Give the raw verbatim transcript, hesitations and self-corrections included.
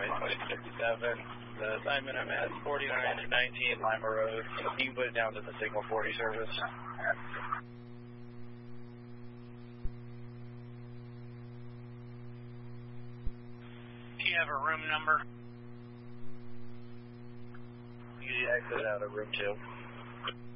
runway twenty fifty-seven. The assignment I'm at forty-nine and nineteen Lima Road. You can put it down to the Signal forty service. Do you have a room number? You exit out of room two.